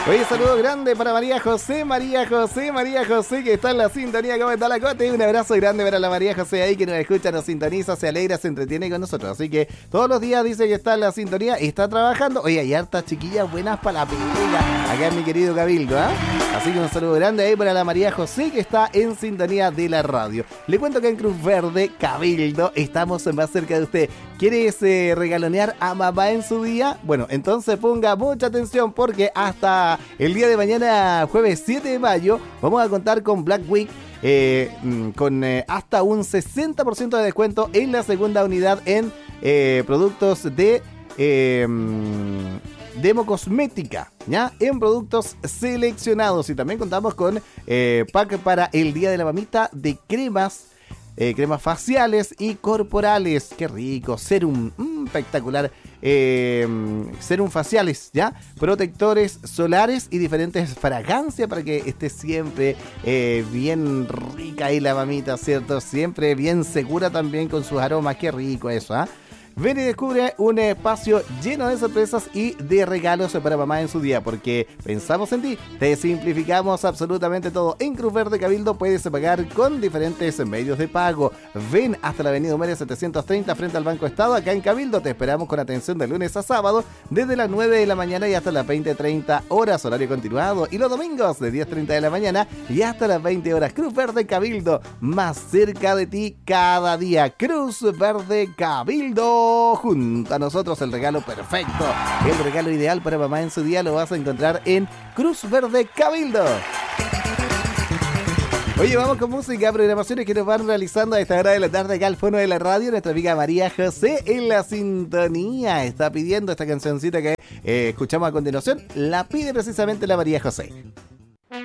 Oye, saludo grande para María José, que está en la sintonía. ¿Cómo está la Cote? Un abrazo grande para la María José ahí que nos escucha, nos sintoniza, se alegra, se entretiene con nosotros. Así que todos los días dice que está en la sintonía y está trabajando. Oye, hay hartas chiquillas buenas para la pega acá en mi querido Cabildo, ¿ah? Así que un saludo grande ahí para la María José que está en sintonía de la radio. Le cuento que en Cruz Verde, Cabildo, estamos más cerca de usted. ¿Quieres regalonear a mamá en su día? Bueno, entonces ponga mucha atención porque hasta el día de mañana, jueves 7 de mayo, vamos a contar con Black Week con hasta un 60% de descuento en la segunda unidad en productos de Democosmética, ¿ya? En productos seleccionados. Y también contamos con pack para el Día de la Mamita de cremas. Cremas faciales y corporales. Qué rico. Serum, espectacular. Serum faciales, ¿ya? Protectores solares y diferentes fragancias para que esté siempre bien rica ahí la mamita, ¿cierto? Siempre bien segura también con sus aromas. Qué rico eso, ¿ah? Ven y descubre un espacio lleno de sorpresas y de regalos para mamá en su día, porque pensamos en ti, te simplificamos absolutamente todo. En Cruz Verde Cabildo puedes pagar con diferentes medios de pago. Ven hasta la avenida Humere 730 frente al Banco Estado, acá en Cabildo. Te esperamos con atención de lunes a sábado, desde las 9 de la mañana y hasta las 20:30 horas, horario continuado. Y los domingos de 10:30 de la mañana y hasta las 20 horas. Cruz Verde Cabildo, más cerca de ti cada día. Cruz Verde Cabildo. Junto a nosotros el regalo perfecto, el regalo ideal para mamá en su día lo vas a encontrar en Cruz Verde Cabildo. Oye, vamos con música, programaciones que nos van realizando a esta hora de la tarde acá al fono de la radio. Nuestra amiga María José en la sintonía está pidiendo esta cancioncita que escuchamos a continuación. La pide precisamente la María José.